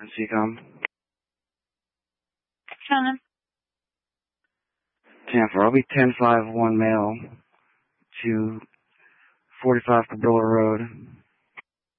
CCOM. Shannon. 10-4. I'll be 10-5-1 male to 45 Cabrillo Road.